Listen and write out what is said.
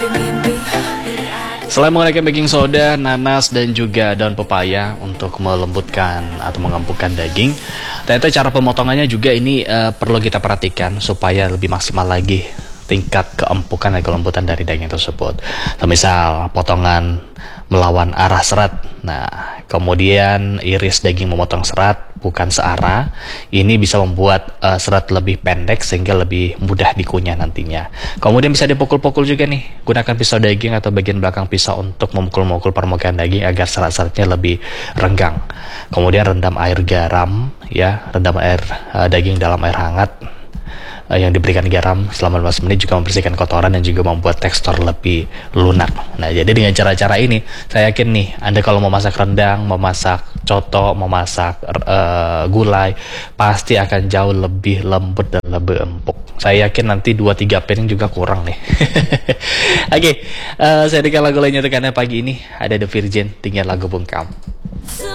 Selain menggunakan baking soda, nanas, dan juga daun pepaya untuk melembutkan atau mengempukkan daging, ternyata cara pemotongannya juga ini perlu kita perhatikan supaya lebih maksimal lagi tingkat keempukan dan kelembutan dari daging tersebut. Misal potongan melawan arah serat, nah kemudian iris daging memotong serat bukan searah, ini bisa membuat serat lebih pendek sehingga lebih mudah dikunyah nantinya. Kemudian bisa dipukul-pukul juga nih, gunakan pisau daging atau bagian belakang pisau untuk memukul-mukul permukaan daging agar serat-seratnya lebih renggang. Kemudian rendam air garam, ya, rendam air daging dalam air hangat yang diberikan garam selama 15 menit juga membersihkan kotoran dan juga membuat tekstur lebih lunak. Nah, jadi dengan cara-cara ini, saya yakin nih, Anda kalau mau masak rendang, mau masak coto, mau masak gulai, pasti akan jauh lebih lembut dan lebih empuk. Saya yakin nanti 2-3 piring juga kurang nih. Oke, saya dengan lagu lainnya untuk Anda pagi ini. Ada The Virgin, tinggal lagu bungkam.